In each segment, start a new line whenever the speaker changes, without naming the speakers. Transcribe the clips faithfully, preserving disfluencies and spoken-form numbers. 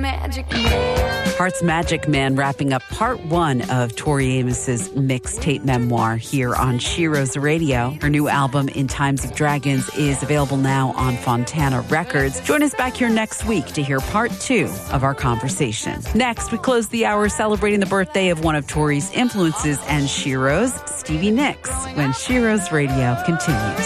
Magic Man.
Heart's Magic Man wrapping up part one of Tori Amos's mixtape memoir here on Shiro's Radio. Her new album, In Times of Dragons, is available now on Fontana Records. Join us back here next week to hear part two of our conversation. Next, we close the hour celebrating the birthday of one of Tori's influences and Shiro's, Stevie Nicks, when Shiro's Radio continues.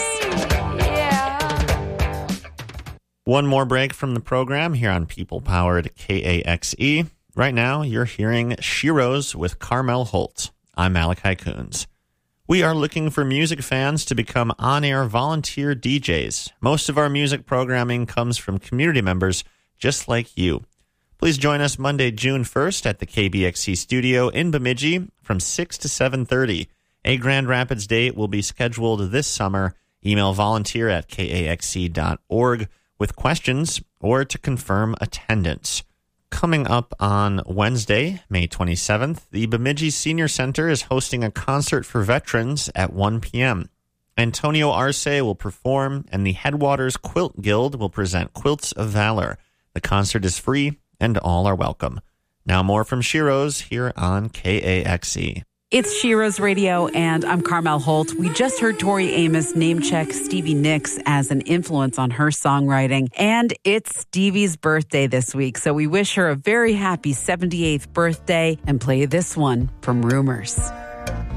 One more break from the program here on People-Powered K A X E. Right now, you're hearing Shiro's with Carmel Holt. I'm Malachi Coons. We are looking for music fans to become on-air volunteer D Js. Most of our music programming comes from community members just like you. Please join us Monday, June first at the K B X C studio in Bemidji from six to seven thirty. A Grand Rapids date will be scheduled this summer. Email volunteer at K A X C dot org with questions or to confirm attendance. Coming up on Wednesday, May twenty-seventh, the Bemidji Senior Center is hosting a concert for veterans at one p.m. Antonio Arce will perform, and the Headwaters Quilt Guild will present Quilts of Valor. The concert is free, and all are welcome. Now more from Shiro's here on K A X E.
It's Shiro's Radio, and I'm Carmel Holt. We just heard Tori Amos name-check Stevie Nicks as an influence on her songwriting, and it's Stevie's birthday this week, so we wish her a very happy seventy-eighth birthday and play this one from Rumors.